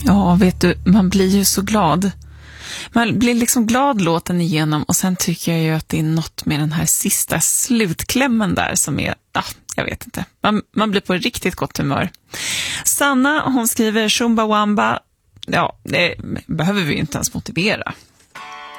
Ja, vet du, man blir ju så glad. Man blir liksom glad låten igenom och sen tycker jag ju att det är något med den här sista slutklämmen där som är, jag vet inte. Man blir på riktigt gott humör. Sanna, hon skriver Chumbawamba. Ja, det behöver vi ju inte ens motivera.